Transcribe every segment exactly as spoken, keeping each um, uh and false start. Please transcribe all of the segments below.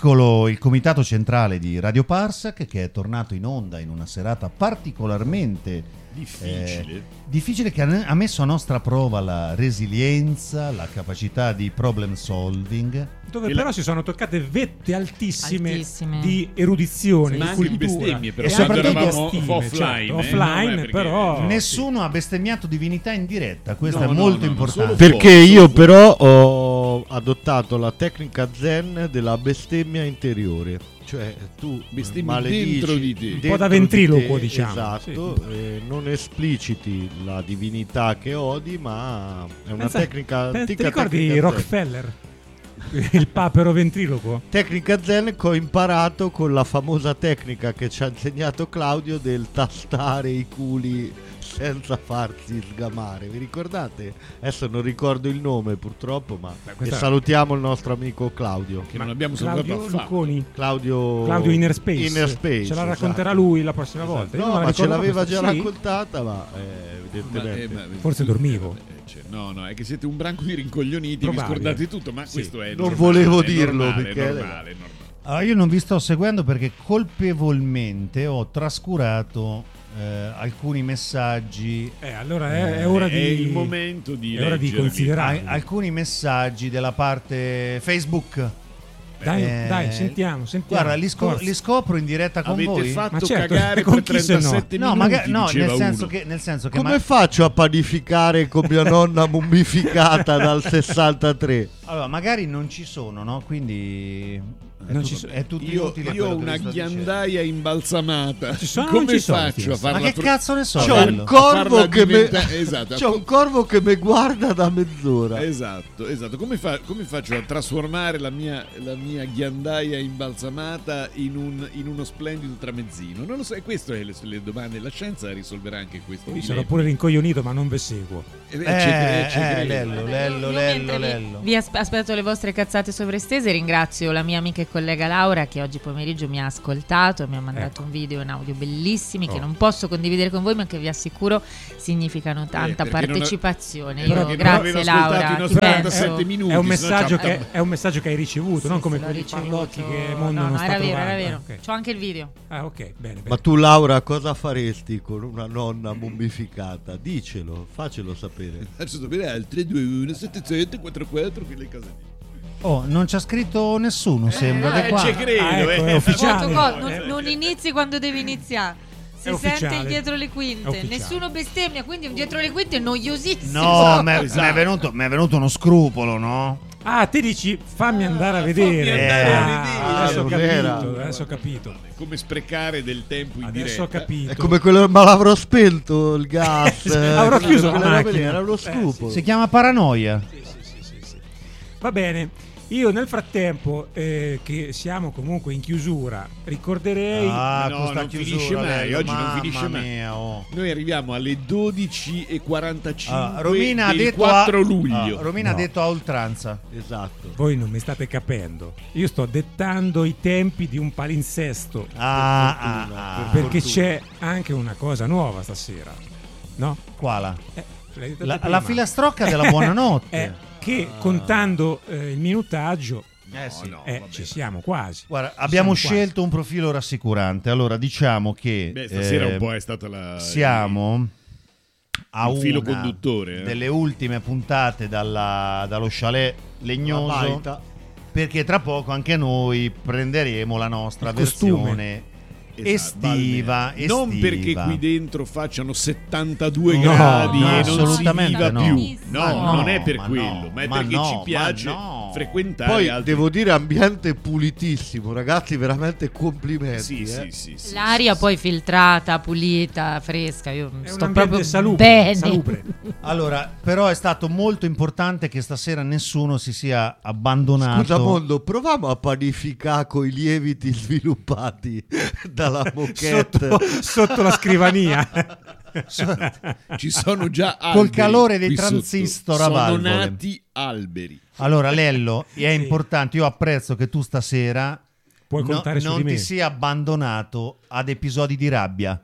Eccolo il comitato centrale di Radio Parsec, che è tornato in onda in una serata particolarmente difficile, eh, difficile che ha messo a nostra prova la resilienza, la capacità di problem solving, dove e però la... si sono toccate vette altissime, altissime. di erudizione, ma di anche cultura, bestemmie, però e soprattutto eravamo stime, offline, certo, eh, offline, no, però nessuno ha bestemmiato divinità in diretta, questo No, è no, molto no, no, importante. solo Perché fuori, io solo però ho adottato la tecnica zen della bestemmia interiore. Cioè tu bestemmi maledici dentro di te. Un po' da dentro di ventriloquo, te, diciamo. esatto, Sì. eh, non espliciti la divinità che odi, ma è una Pensa- tecnica Ti antica. ricordi tecnica zen. Rockefeller? Il papero ventriloquo? Tecnica zen che ho imparato con la famosa tecnica che ci ha insegnato Claudio del tastare i culi senza farsi sgamare. Vi ricordate? Adesso non ricordo il nome purtroppo, ma Beh, e questa- salutiamo il nostro amico Claudio. che non abbiamo salutato Claudio affatto. Lucconi, Claudio, Claudio Inner Space. Inner Space, Ce la esatto. racconterà lui la prossima Esatto. volta. Io No, non la ma ce ricordavo l'aveva questa- già sì? raccontata, ma eh, Ma, evidentemente. eh, ma- Forse dormivo. Eh, cioè, no, no, è che siete un branco di rincoglioniti, vi Probabile. scordate tutto, ma Sì. questo è Non normale, volevo è dirlo, normale, perché- è normale, è normale. Allora, io non vi sto seguendo perché colpevolmente ho trascurato eh, alcuni messaggi, Eh, allora è, è ora È di il momento di è ora di leggerli. considerare. al- alcuni messaggi della parte Facebook. Dai, Eh, dai, sentiamo, sentiamo. Guarda, li, scop- Forza. li scopro in diretta con Avete voi. fatto Ma certo, cagare con per chi se no? trentasette No, minuti, magari, no, diceva nel senso uno. che, nel senso che Come ma- faccio a panificare con mia nonna mummificata dal sessantatré? allora, magari non ci sono, no? Quindi è, Non tutto, ci so- è tutto Io, inutile io quello ho che una vi sto dicendo. ghiandaia imbalsamata. Ci sono o non Come ci sono, faccio a Tino? farla Ma che pro- cazzo ne so? a C'è farla- un a corvo farla che me- diventa- esatto, C'è un corvo che mi guarda da mezz'ora. Esatto, esatto. Come, fa- come faccio a trasformare la mia, la mia ghiandaia imbalsamata in, un- in uno splendido tramezzino? Non lo so, e queste sono le, le domande. La scienza risolverà anche questo. Io sarò pure rincoglionito, ma non ve seguo. Eh, Eh, ci cre- ci eh, credo. Lello, Lello, Io Lello, mentre vi- Lello. Vi aspe- aspetto le vostre cazzate sovrastese. Ringrazio la mia amica e collega Laura che oggi pomeriggio mi ha ascoltato, mi ha mandato Ecco. un video e un audio bellissimi Oh. che non posso condividere con voi, ma che vi assicuro significano tanta perché non ave- partecipazione. eh, Io perché non grazie aveva ascoltato Laura, i ti nostri penso. trentasette minuti. È un, se no messaggio ci che, ha- è un messaggio che hai ricevuto, Sì, non come sì, l'ho quelli ricevuto. farlocchi che mondo no, non no, sta era vero, trovando. era vero. Ok. C'ho anche il video. Ah, ok, bene, bene. Ma tu, Laura, cosa faresti con una nonna mummificata? Dicelo, facelo sapere. Faccio sapere al tre due uno sette zero quattro quattro quelle cose lì. Oh, non c'ha scritto nessuno, sembra Eh, da qua. ci credo, Ah, ecco, eh. è ufficiale. Molto co- Eh, non, non inizi quando devi iniziare. Si È ufficiale. sente dietro le È quinte. ufficiale. Nessuno bestemmia, quindi un dietro le quinte è noiosissimo. No, mi è- Esatto. mi è venuto, mi è venuto uno scrupolo, no? Ah, te dici fammi andare a vedere. andare a Ah, vedere. adesso ho Non era. capito, adesso ho capito. Come sprecare del tempo in Adesso ho diretta. capito. È come quello, ma l'avrò spento il gas. Sì, avrò eh, chiuso quelle la robe lì, macchina. Era lo Eh, scrupolo. Si chiama paranoia. Va bene. Io nel frattempo eh, che siamo comunque in chiusura, ricorderei Ah, No, questa non chiusura, finisce mai, Lello, oggi non mamma finisce mai. mia, oh. Noi arriviamo alle dodici e quarantacinque Ah, Romina ha del detto quattro a, luglio. ah, Romina No. ha detto a oltranza. Esatto. voi non mi state capendo. Io sto dettando i tempi di un palinsesto. Ah, fortuna, ah, ah. per Perché fortuna. c'è anche una cosa nuova stasera. No? Quala? Eh, l'hai detto La, prima. la filastrocca della buonanotte. Eh, che contando eh, il minutaggio Eh sì. no, eh, vabbè. ci siamo quasi. Guarda, abbiamo Siamo scelto un profilo rassicurante. Allora, diciamo che Beh, stasera eh, un po' è stata la... siamo a il filo una conduttore, eh. delle ultime puntate dalla- dallo chalet La legnoso, baita. perché tra poco anche noi prenderemo la nostra Il costume. versione Esatto, estiva, balneare. Non estiva. perché qui dentro facciano settantadue No, gradi no, e non si assolutamente viva no. più. No, No, non è per ma quello, no, ma è ma perché no, ci ma piace no. frequentare Poi altri... devo dire ambiente pulitissimo, ragazzi, veramente complimenti. Sì, eh. sì, sì, sì, L'aria sì, poi sì. filtrata, pulita, fresca. Io È un sto ambiente proprio salubre, bene. salubre. Allora, però è stato molto importante che stasera nessuno si sia abbandonato. Scusa Mondo, proviamo a panificare coi lieviti sviluppati dalla moquette. Sotto, sotto la scrivania. Ci sono già alberi Col calore dei qui sotto. transistor a Sono valvole. nati alberi. Allora, Lello, è Sì. importante, io apprezzo che tu stasera Puoi no- contare su non di me. ti sia abbandonato ad episodi di rabbia.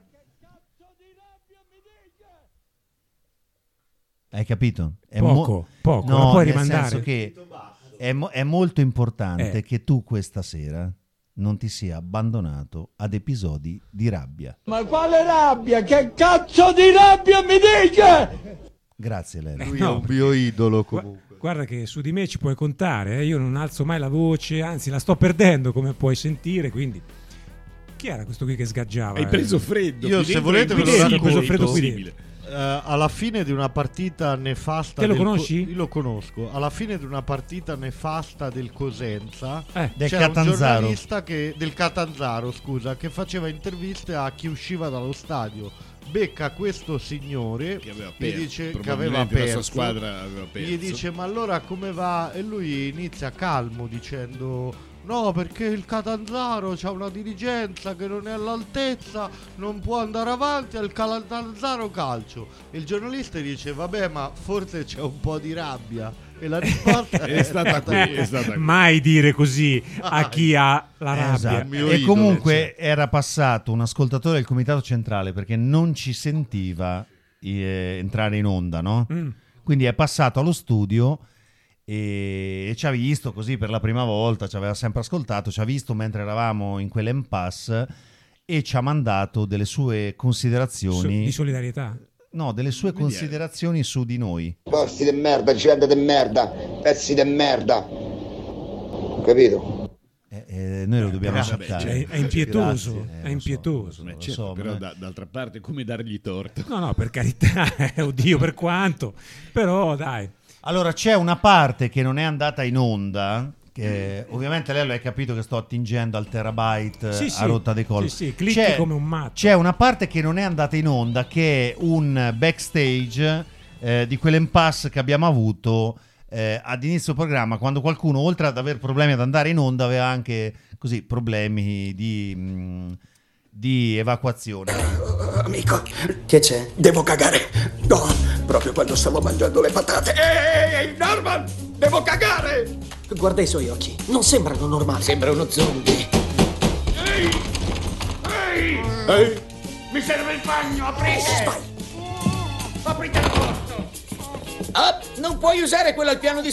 Hai capito? È Poco, poco, la puoi nel rimandare? senso che è, mo- è molto importante Eh. che tu questa sera non ti sia abbandonato ad episodi di rabbia. Ma quale rabbia? Che cazzo di rabbia mi dice? Grazie Lele. Lui No, è un perché- mio idolo Gu- comunque. Guarda che su di me ci puoi contare, eh? Io non alzo mai la voce, anzi la sto perdendo come puoi sentire, quindi chi era questo qui che sgaggiava? Hai preso freddo. Io, qui se dentro volete, è ve lo impossibile, racconto. Ho preso freddo qui impossibile. Eh, alla fine di una partita nefasta Te lo del Co- conosci? io lo conosco. Alla fine di una partita nefasta del Cosenza Eh, Del c'era un Catanzaro. giornalista che, del Catanzaro, scusa, che faceva interviste a chi usciva dallo stadio. Becca questo signore Che aveva gli perso, dice che aveva probabilmente la perso. sua squadra aveva perso. Gli dice ma allora come va? E lui inizia calmo dicendo no, perché il Catanzaro c'ha una dirigenza che non è all'altezza, non può andare avanti al Catanzaro calcio. E il giornalista dice vabbè, ma forse c'è un po' di rabbia. E la risposta È stata qui, questa. è stata qui. mai dire così a chi ha la rabbia. Esatto. mio E idolo, comunque era passato un ascoltatore del comitato centrale perché non ci sentiva eh, entrare in onda, no? Mm. Quindi è passato allo studio e, e ci ha visto così per la prima volta, ci aveva sempre ascoltato, ci ha visto mentre eravamo in quell'impasse e ci ha mandato delle sue So- considerazioni, di solidarietà. no, delle sue considerazioni su di noi. Posti di merda, gente di merda, pezzi di merda. Capito? Eh, eh, noi lo dobbiamo Eh, accettare. vabbè, È, è impietoso, Grazie, eh, è lo so, impietoso. lo Eh, so, certo, ma- però da- d'altra parte come dargli torto? No, no, per carità, eh, oddio per quanto, però dai. Allora c'è una parte che non è andata in onda, che ovviamente lei lo hai capito che sto attingendo al terabyte Sì, a sì. rotta dei colli. Sì, sì, clicchi c'è, come un matto. C'è una parte che non è andata in onda, che è un backstage eh, di quell'impasse che abbiamo avuto eh, ad inizio programma, quando qualcuno, oltre ad aver problemi ad andare in onda, aveva anche così problemi di, mh, di evacuazione. Amico, che c'è? Devo cagare. No, proprio quando stavo mangiando le patate. Ehi, Norman, devo cagare. Guarda i suoi occhi, non sembrano normali. Sembra uno zombie. Ehi, ehi, ehi, mi serve il bagno, aprite. Aprite la porta. Ah, non puoi usare quello al piano di